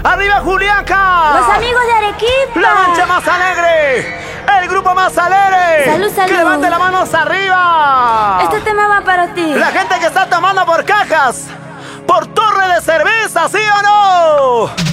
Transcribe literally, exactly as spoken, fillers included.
¡Arriba Juliaca! Los amigos de Arequipa. La mancha más alegre. El grupo más alegre. Salud, salud. Que levante las manos arriba. Este tema va para ti. La gente que está tomando por cajas, por torre de cerveza, ¿sí o no?